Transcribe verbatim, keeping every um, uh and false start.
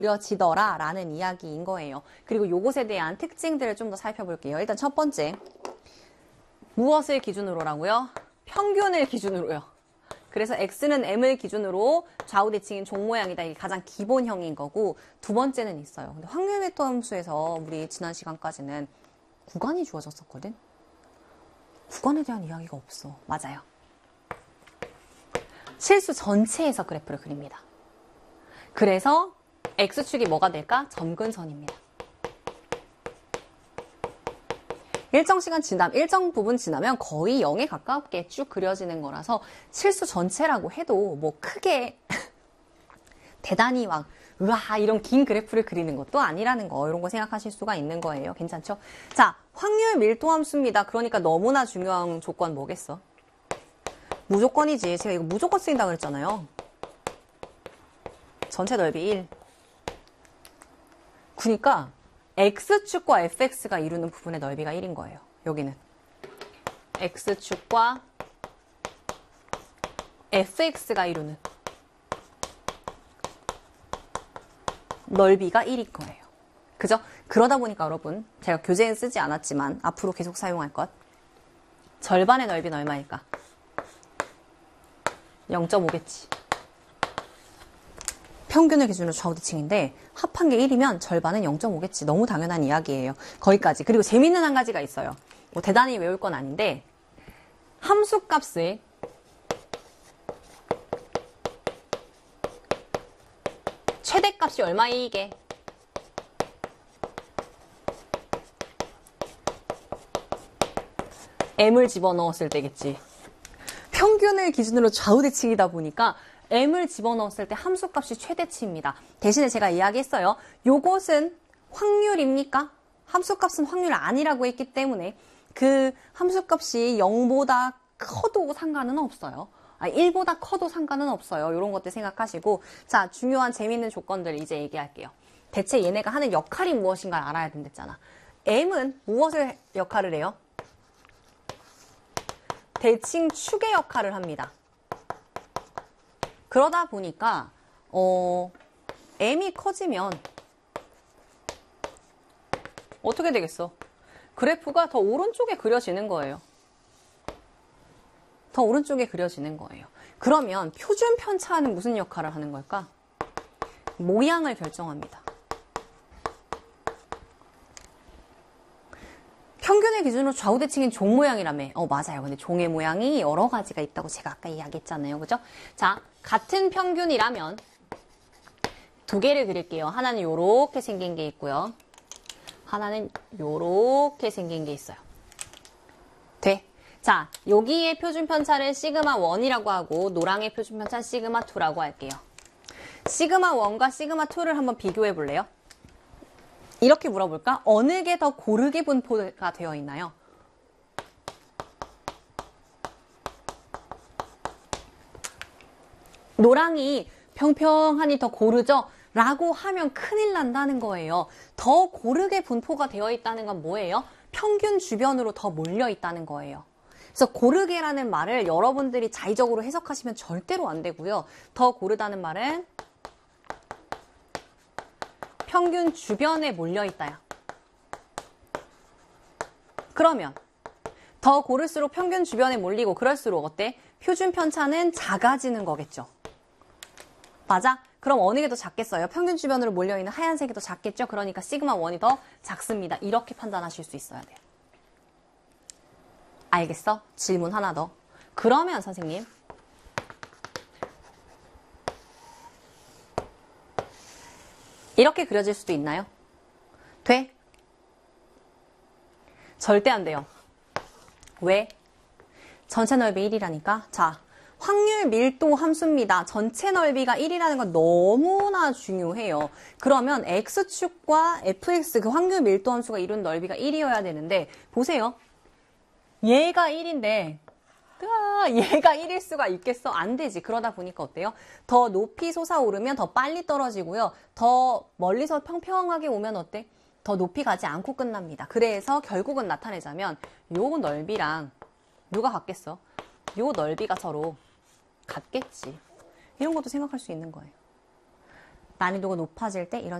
그려지더라 라는 이야기인 거예요. 그리고 요것에 대한 특징들을 좀 더 살펴볼게요. 일단 첫 번째, 무엇을 기준으로라고요? 평균을 기준으로요. 그래서 X는 M을 기준으로 좌우대칭인 종 모양이다. 이게 가장 기본형인 거고, 두 번째는 있어요. 근데 확률 벡터 함수에서 우리 지난 시간까지는 구간이 주어졌었거든? 구간에 대한 이야기가 없어. 맞아요. 실수 전체에서 그래프를 그립니다. 그래서 X축이 뭐가 될까? 점근선입니다. 일정 시간 지남, 일정 부분 지나면 거의 영에 가깝게 쭉 그려지는 거라서 실수 전체라고 해도 뭐 크게 대단히 막 우와 이런 긴 그래프를 그리는 것도 아니라는 거, 이런 거 생각하실 수가 있는 거예요. 괜찮죠? 자, 확률 밀도 함수입니다. 그러니까 너무나 중요한 조건 뭐겠어? 무조건이지. 제가 이거 무조건 쓰인다 그랬잖아요. 전체 넓이 일. 그러니까 X축과 에프엑스가 이루는 부분의 넓이가 일인 거예요. 여기는 X축과 에프엑스가 이루는 넓이가 일일 거예요. 그죠? 그러다 보니까 여러분, 제가 교재엔 쓰지 않았지만 앞으로 계속 사용할 것, 절반의 넓이는 얼마일까? 영 점 오겠지. 평균을 기준으로 좌우대칭인데 합한 게 일이면 절반은 영 점 오겠지. 너무 당연한 이야기예요. 거기까지. 그리고 재밌는 한 가지가 있어요. 뭐 대단히 외울 건 아닌데, 함수값의 최대값이 얼마이게? M을 집어넣었을 때겠지. 평균을 기준으로 좌우대칭이다 보니까 M을 집어넣었을 때 함수값이 최대치입니다. 대신에 제가 이야기했어요. 요것은 확률입니까? 함수값은 확률 아니라고 했기 때문에 그 함수값이 영보다 커도 상관은 없어요. 아, 일보다 커도 상관은 없어요. 이런 것들 생각하시고, 자, 중요한 재미있는 조건들 이제 얘기할게요. 대체 얘네가 하는 역할이 무엇인가를 알아야 된댔잖아. M은 무엇을 역할을 해요? 대칭 축의 역할을 합니다. 그러다 보니까 어, M이 커지면 어떻게 되겠어? 그래프가 더 오른쪽에 그려지는 거예요. 더 오른쪽에 그려지는 거예요. 그러면 표준 편차는 무슨 역할을 하는 걸까? 모양을 결정합니다. 평균의 기준으로 좌우대칭인 종 모양이라며. 어, 맞아요. 근데 종의 모양이 여러 가지가 있다고 제가 아까 이야기했잖아요. 그죠? 자, 같은 평균이라면 두 개를 그릴게요. 하나는 요렇게 생긴 게 있고요. 하나는 요렇게 생긴 게 있어요. 돼? 자, 여기의 표준 편차를 시그마 일이라고 하고 노랑의 표준 편차 시그마 이라고 할게요. 시그마 일과 시그마 이를 한번 비교해 볼래요? 이렇게 물어볼까? 어느 게 더 고르게 분포가 되어 있나요? 노랑이 평평하니 더 고르죠? 라고 하면 큰일 난다는 거예요. 더 고르게 분포가 되어 있다는 건 뭐예요? 평균 주변으로 더 몰려 있다는 거예요. 그래서 고르게라는 말을 여러분들이 자의적으로 해석하시면 절대로 안 되고요. 더 고르다는 말은 평균 주변에 몰려 있다야. 그러면 더 고를수록 평균 주변에 몰리고 그럴수록 어때? 표준 편차는 작아지는 거겠죠. 맞아? 그럼 어느 게 더 작겠어요? 평균 주변으로 몰려있는 하얀색이 더 작겠죠? 그러니까 시그마 일이 더 작습니다. 이렇게 판단하실 수 있어야 돼요. 알겠어? 질문 하나 더. 그러면 선생님, 이렇게 그려질 수도 있나요? 돼? 절대 안 돼요. 왜? 전체 넓이 일이라니까? 자, 확률 밀도 함수입니다. 전체 넓이가 일이라는 건 너무나 중요해요. 그러면 X축과 에프엑스, 그 확률 밀도 함수가 이룬 넓이가 일이어야 되는데, 보세요. 얘가 일인데, 으아, 얘가 일일 수가 있겠어? 안 되지. 그러다 보니까 어때요? 더 높이 솟아오르면 더 빨리 떨어지고요. 더 멀리서 평평하게 오면 어때? 더 높이 가지 않고 끝납니다. 그래서 결국은 나타내자면 요 넓이랑 누가 같겠어? 요 넓이가 서로 같겠지. 이런 것도 생각할 수 있는 거예요. 난이도가 높아질 때 이런